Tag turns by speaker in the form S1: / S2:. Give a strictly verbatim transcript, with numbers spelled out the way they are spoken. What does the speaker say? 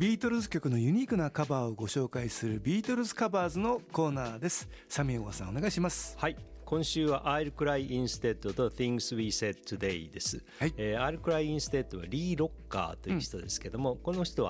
S1: ビートルズ曲のユニークなカバーをご紹介するビートルズカバーズのコーナーです。サミオガさんお願いします。
S2: はい、今週は I'll Cry Instead と Things We Said Today です、
S1: はい。
S2: えー、I'll Cry Instead はリー・ロッカーという人ですけども、うん、この人は